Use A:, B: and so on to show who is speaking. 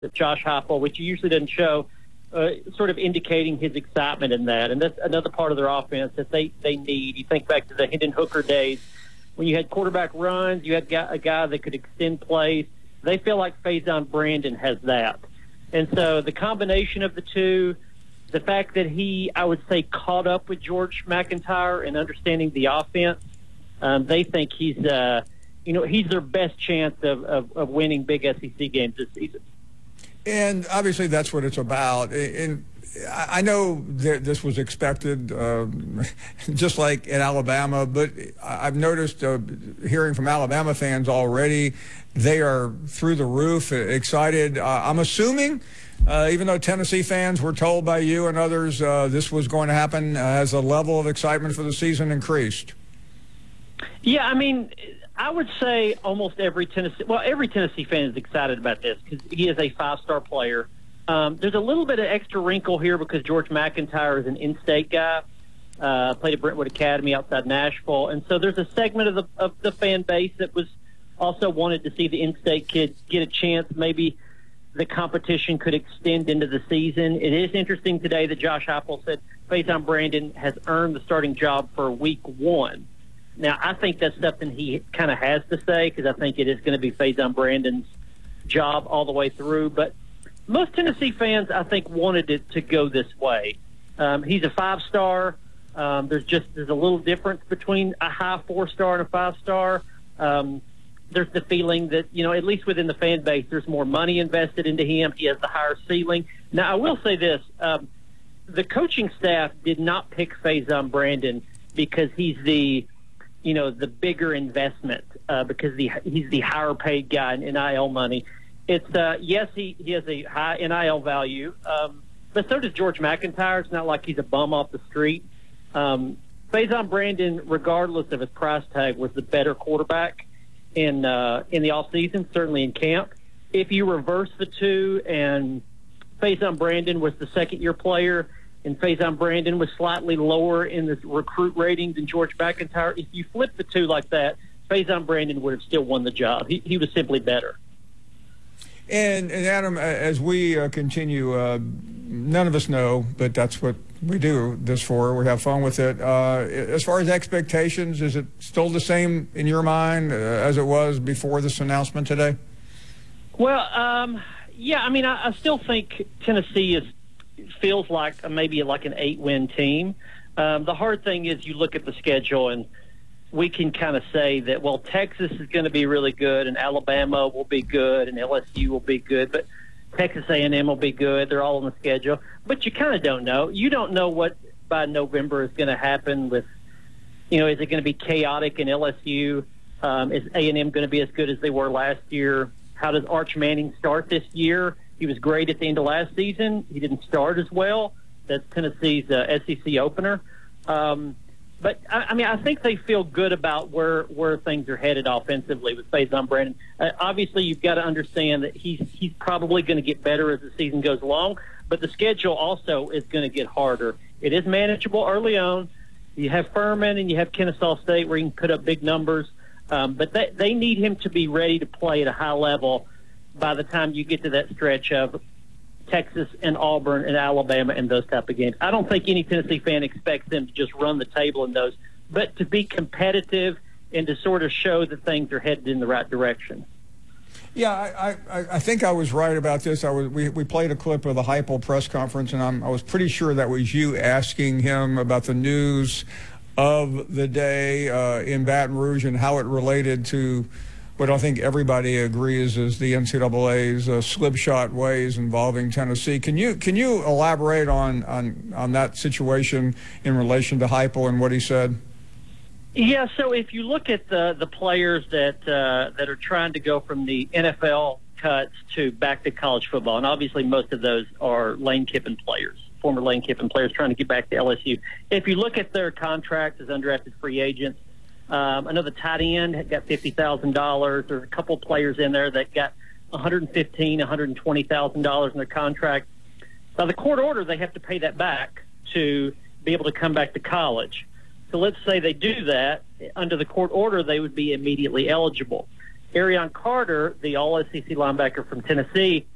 A: Josh Heupel, which he usually doesn't show, sort of indicating his excitement in that. And that's another part of their offense that they need. You think back to the Hendon Hooker days when you had quarterback runs, you had a guy that could extend plays. They feel like Faison Brandon has that. And so the combination of the two, the fact that he, I would say, caught up with George McIntyre and understanding the offense, they think he's their best chance of winning big SEC games this season.
B: And obviously that's what it's about. And I know that this was expected, just like in Alabama, but I've noticed hearing from Alabama fans already, they are through the roof, excited. I'm assuming, even though Tennessee fans were told by you and others this was going to happen, has the level of excitement for the season increased?
A: Yeah, I mean, I would say almost every Tennessee fan is excited about this because he is a five-star player. There's a little bit of extra wrinkle here because George McIntyre is an in-state guy, played at Brentwood Academy outside Nashville, and so there's a segment of the fan base that was also wanted to see the in-state kid get a chance. Maybe the competition could extend into the season. It is interesting today that Josh Heupel said Faison Brandon has earned the starting job for week 1. Now, I think that's something he kind of has to say because I think it is going to be Faison Brandon's job all the way through. But most Tennessee fans, I think, wanted it to go this way. He's a 5-star. There's a little difference between a high 4-star and a 5-star. There's the feeling that, at least within the fan base, there's more money invested into him. He has the higher ceiling. Now, I will say this. The coaching staff did not pick Faison Brandon because he's the bigger investment because he's the higher paid guy in NIL money. It's yes, he has a high NIL value, but so does George McIntyre. It's not like he's a bum off the street. Faison Brandon, regardless of his price tag, was the better quarterback in the offseason, certainly in camp. If you reverse the two and Faison Brandon was the second-year player and Faison Brandon was slightly lower in the recruit rating than George McIntyre, if you flip the two like that, Faison Brandon would have still won the job. He was simply better.
B: And Adam, as we continue, none of us know, but that's what we do this for. We have fun with it. As far as expectations, is it still the same in your mind as it was before this announcement today?
A: Well, yeah, I mean, I still think Tennessee feels like maybe like an 8-win team. The hard thing is you look at the schedule and we can kind of say that, well, Texas is going to be really good and Alabama will be good and LSU will be good, but Texas A&M will be good. They're all on the schedule. But you kind of don't know. You don't know what by November is going to happen with, is it going to be chaotic in LSU? Is A&M going to be as good as they were last year? How does Arch Manning start this year? He was great at the end of last season. He didn't start as well. That's Tennessee's SEC opener. But, I mean, I think they feel good about where things are headed offensively with Faison Brandon. Obviously, you've got to understand that he's probably going to get better as the season goes along, but the schedule also is going to get harder. It is manageable early on. You have Furman and you have Kennesaw State where you can put up big numbers, but they need him to be ready to play at a high level by the time you get to that stretch of Texas and Auburn and Alabama and those type of games. I don't think any Tennessee fan expects them to just run the table in those, but to be competitive and to sort of show that things are headed in the right direction.
B: Yeah, I think I was right about this. We played a clip of the Heupel press conference, and I was pretty sure that was you asking him about the news of the day in Baton Rouge and how it related to what I think everybody agrees is the NCAA's slipshod ways involving Tennessee. Can you elaborate on that situation in relation to Heupel and what he said?
A: Yeah, so if you look at the players that are trying to go from the NFL cuts to back to college football, and obviously most of those are Lane Kiffin players, former Lane Kiffin players trying to get back to LSU. If you look at their contracts as undrafted free agents, another tight end got $50,000. There's a couple players in there that got $115,000, $120,000 in their contract. By the court order, they have to pay that back to be able to come back to college. So let's say they do that. Under the court order, they would be immediately eligible. Arion Carter, the all-SEC linebacker from Tennessee,